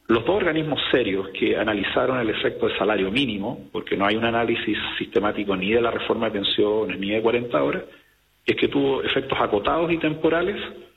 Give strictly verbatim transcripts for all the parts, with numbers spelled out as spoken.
los dos organismos serios que analizaron el efecto del salario mínimo, porque no hay un análisis sistemático ni de la reforma de pensiones ni de cuarenta horas, es que tuvo efectos acotados y temporales,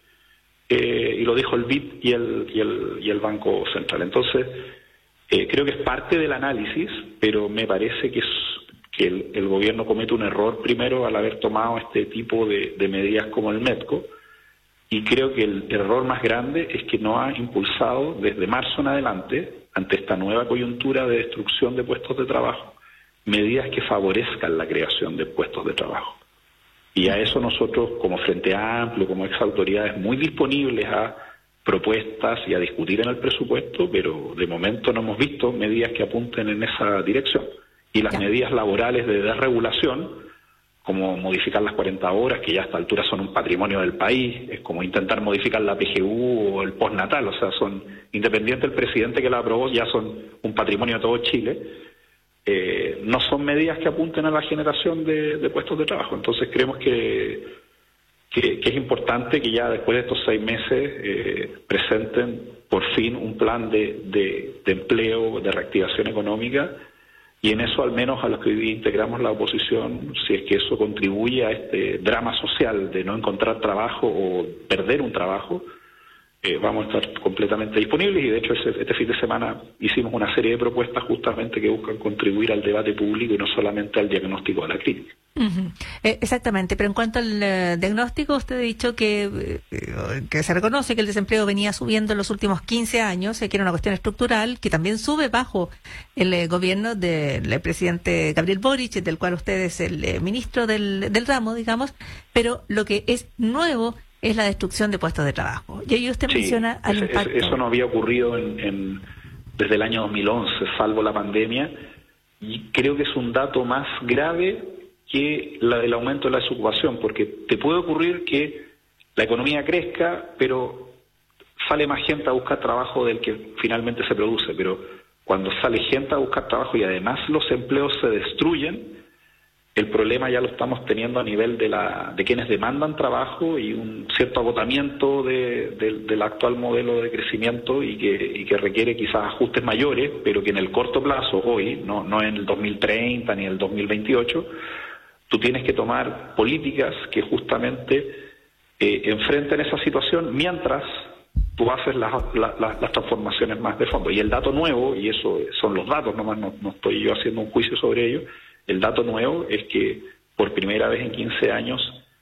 eh, y lo dijo el B I D y el, y el, y el Banco Central. Entonces, eh, creo que es parte del análisis, pero me parece que, es, que el, el gobierno comete un error primero al haber tomado este tipo de, de medidas como el MEDCO, y creo que el error más grande es que no ha impulsado desde marzo en adelante, ante esta nueva coyuntura de destrucción de puestos de trabajo, medidas que favorezcan la creación de puestos de trabajo. Y a eso nosotros, como Frente Amplio, como exautoridades, muy disponibles a propuestas y a discutir en el presupuesto, pero de momento no hemos visto medidas que apunten en esa dirección. Y las medidas laborales de desregulación, como modificar las cuarenta horas, que ya a esta altura son un patrimonio del país, es como intentar modificar la P G U o el postnatal, o sea, son, independiente del presidente que la aprobó, ya son un patrimonio de todo Chile. Eh, no son medidas que apunten a la generación de, de puestos de trabajo. Entonces creemos que, que, que es importante que ya después de estos seis meses eh, presenten por fin un plan de, de, de empleo, de reactivación económica, y en eso al menos a los que hoy día integramos la oposición, si es que eso contribuye a este drama social de no encontrar trabajo o perder un trabajo, eh, vamos a estar completamente disponibles. Y de hecho este, este fin de semana hicimos una serie de propuestas justamente que buscan contribuir al debate público y no solamente al diagnóstico de la crítica. Uh-huh. Eh, exactamente, pero en cuanto al uh, diagnóstico, usted ha dicho que, eh, que se reconoce que el desempleo venía subiendo en los últimos quince años, eh, que era una cuestión estructural, que también sube bajo el eh, gobierno del presidente Gabriel Boric, del cual usted es el eh, ministro del, del ramo, digamos, pero lo que es nuevo es la destrucción de puestos de trabajo. Y ahí usted sí, menciona al ese, impacto. Eso no había ocurrido en, en, desde el año dos mil once, salvo la pandemia, y creo que es un dato más grave que la del aumento de la desocupación, porque te puede ocurrir que la economía crezca, pero sale más gente a buscar trabajo del que finalmente se produce, pero cuando sale gente a buscar trabajo y además los empleos se destruyen, el problema ya lo estamos teniendo a nivel de la de quienes demandan trabajo y un cierto agotamiento de, de, del actual modelo de crecimiento y que, y que requiere quizás ajustes mayores, pero que en el corto plazo, hoy, no, no en el dos mil treinta ni en el dos mil veintiocho, tú tienes que tomar políticas que justamente eh, enfrenten esa situación mientras tú haces las, las, las transformaciones más de fondo. Y el dato nuevo, y eso son los datos, nomás no, no estoy yo haciendo un juicio sobre ello, el dato nuevo es que por primera vez en quince años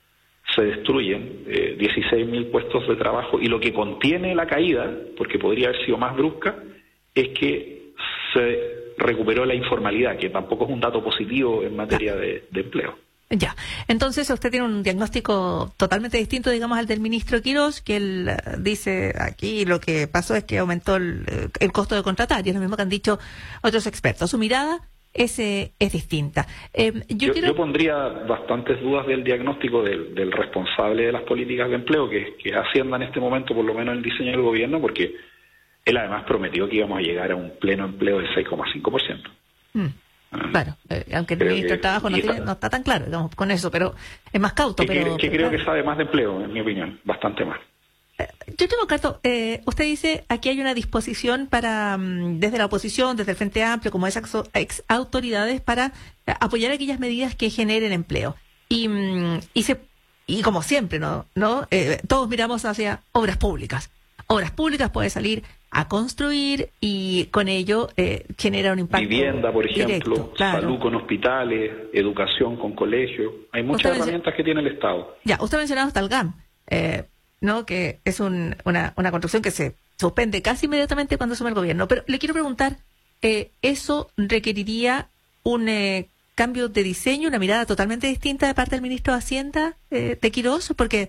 se destruyen eh, dieciséis mil puestos de trabajo, y lo que contiene la caída, porque podría haber sido más brusca, es que se recuperó la informalidad, que tampoco es un dato positivo en materia de, de empleo. Ya, entonces usted tiene un diagnóstico totalmente distinto, digamos, al del ministro Quirós, que él uh, dice aquí lo que pasó es que aumentó el, el costo de contratar, y es lo mismo que han dicho otros expertos. Su mirada es, eh, es distinta. Eh, yo, yo, quiero... yo pondría bastantes dudas del diagnóstico del, del responsable de las políticas de empleo, que, que es Hacienda en este momento, por lo menos en el diseño del gobierno, porque él además prometió que íbamos a llegar a un pleno empleo del seis coma cinco por ciento. Mm, ah, claro, eh, aunque el ministro del Trabajo no, tiene, no está tan claro, digamos, con eso, pero es más cauto. Que, pero, que, que pero creo claro. que sabe más de empleo, en mi opinión, bastante más. Eh, yo tengo caso, eh, usted dice, aquí hay una disposición para, um, desde la oposición, desde el Frente Amplio, como esas ex autoridades, para eh, apoyar aquellas medidas que generen empleo. Y, um, y, se, y como siempre, ¿no? ¿no? Eh, todos miramos hacia obras públicas. Obras públicas puede salir a construir y con ello eh, genera un impacto. Vivienda, por ejemplo, directo, claro. Salud con hospitales, educación con colegios. Hay muchas usted herramientas que tiene el Estado. Ya, usted ha mencionado hasta el G A M, eh, ¿no? Que es un, una, una construcción que se suspende casi inmediatamente cuando asume el gobierno. Pero le quiero preguntar, eh, ¿eso requeriría un eh, cambio de diseño, una mirada totalmente distinta de parte del ministro de Hacienda, eh, de Quirós? Porque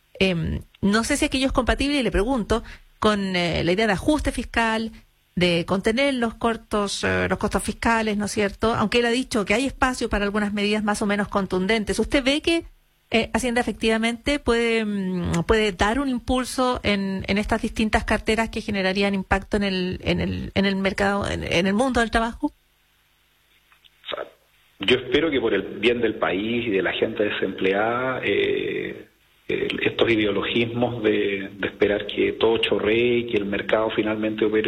eh, no sé si aquello es compatible, y le pregunto, con eh, la idea de ajuste fiscal, de contener los cortos, eh, los costos fiscales, ¿no es cierto? Aunque él ha dicho que hay espacio para algunas medidas más o menos contundentes. ¿Usted ve que eh, Hacienda efectivamente puede mm, puede dar un impulso en, en estas distintas carteras que generarían impacto en el en el en el mercado, en, en el mundo del trabajo? O sea, yo espero que por el bien del país y de la gente desempleada, eh, estos ideologismos de, de esperar que todo chorree y que el mercado finalmente opere